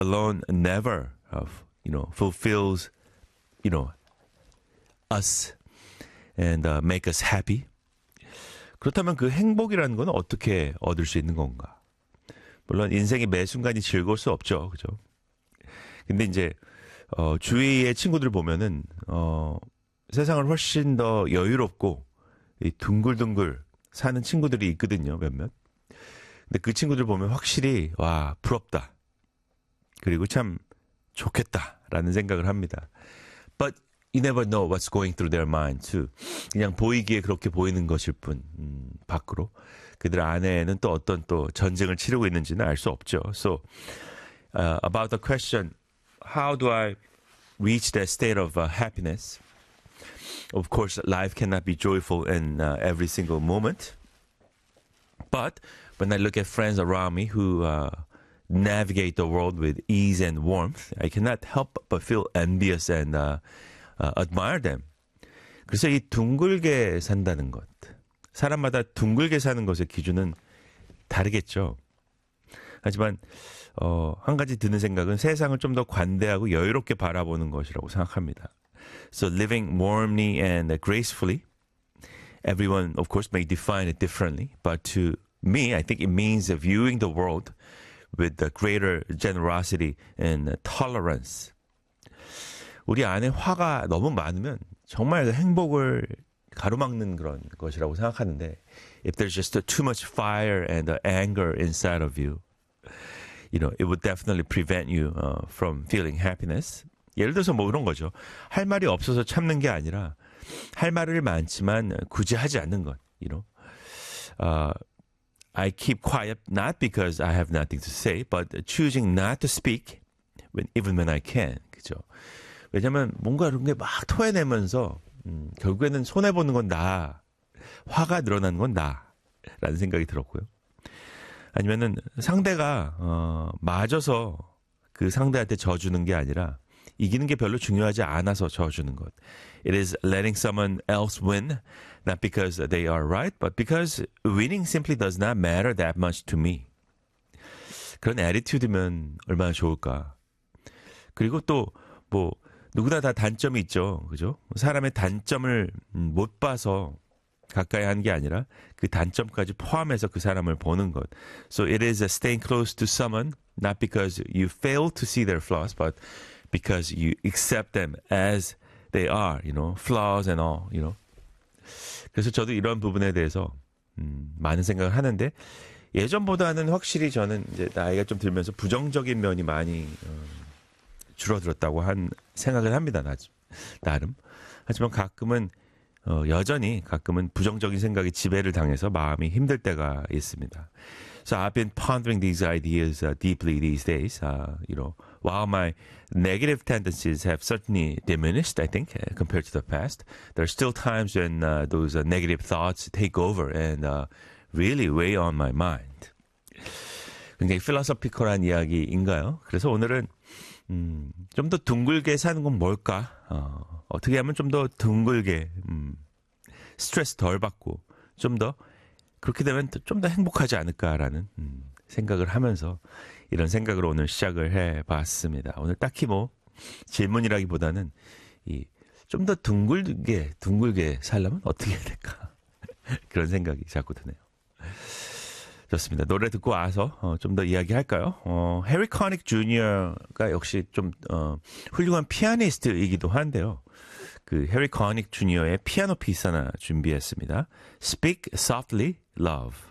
alone never, fulfills, us and make us happy. 그렇다면 그 행복이라는 건 어떻게 얻을 수 있는 건가? 물론 인생의 매 순간이 즐거울 수 없죠, 그죠? 근데 이제 주위의 친구들 보면은 세상을 훨씬 더 여유롭고 둥글둥글 사는 친구들이 있거든요, 몇몇. 근데 그 친구들 보면 확실히 와 부럽다. 그리고 참 좋겠다라는 생각을 합니다. But you never know what's going through their mind too. 그냥 보이기에 그렇게 보이는 것일 뿐 밖으로 그들 안에는 또 어떤 또 전쟁을 치르고 있는지는 알 수 없죠. So about the question, how do I reach that state of happiness? Of course, life cannot be joyful in every single moment. But when I look at friends around me who navigate the world with ease and warmth, I cannot help but feel envious and admire them. 그래서 이 둥글게 산다는 것, 사람마다 둥글게 사는 것의 기준은 다르겠죠. 하지만 한 가지 드는 생각은 세상을 좀 더 관대하고 여유롭게 바라보는 것이라고 생각합니다. So living warmly and gracefully, everyone of course may define it differently, but to me, I think it means viewing the world with the greater generosity and tolerance. 우리 안에 화가 너무 많으면 정말 행복을 가로막는 그런 것이라고 생각하는데 if there's just too much fire and anger inside of you, it would definitely prevent you from feeling happiness. 예를 들어서 뭐 그런 거죠. 할 말이 없어서 참는 게 아니라 할 말을 많지만 굳이 하지 않는 것. I keep quiet not because I have nothing to say, but choosing not to speak even when I can. 그죠? 왜냐면 뭔가 이런 게 막 토해내면서 결국에는 손해보는 건 나, 화가 늘어나는 건 나라는 생각이 들었고요. 아니면은 상대가 맞아서 그 상대한테 져주는 게 아니라 이기는 게 별로 중요하지 않아서 져주는 것. It is letting someone else win, not because they are right, but because winning simply does not matter that much to me. 그런 애티튜드면 얼마나 좋을까. 그리고 또 뭐 누구나 다 단점이 있죠. 그죠? 사람의 단점을 못 봐서 가까이 하는 게 아니라 그 단점까지 포함해서 그 사람을 보는 것. So it is staying close to someone, not because you fail to see their flaws, but because you accept them as they are, flaws and all, 그래서 저도 이런 부분에 대해서 많은 생각을 하는데 예전보다는 확실히 저는 이제 나이가 좀 들면서 부정적인 면이 많이 줄어들었다고 생각을 합니다. 나름. 하지만 가끔은 여전히 가끔은 부정적인 생각이 지배를 당해서 마음이 힘들 때가 있습니다. So I've been pondering these ideas deeply these days. While my negative tendencies have certainly diminished, I think, compared to the past, there are still times when those negative thoughts take over and really weigh on my mind. 굉장히 필로소피컬한 이야기인가요? 그래서 오늘은 좀 더 둥글게 사는 건 뭘까? 어떻게 하면 좀 더 둥글게 스트레스 덜 받고 좀 더 그렇게 되면 좀 더 행복하지 않을까라는 생각을 하면서 이런 생각으로 오늘 시작을 해봤습니다. 오늘 딱히 뭐 질문이라기보다는 좀 더 둥글게 살려면 어떻게 해야 될까? 그런 생각이 자꾸 드네요. 좋습니다. 노래 듣고 와서 좀 더 이야기할까요? 해리 커닉 주니어가 역시 좀 훌륭한 피아니스트이기도 한데요. 그 해리 커닉 주니어의 피아노 피스 하나 준비했습니다. Speak Softly, Love.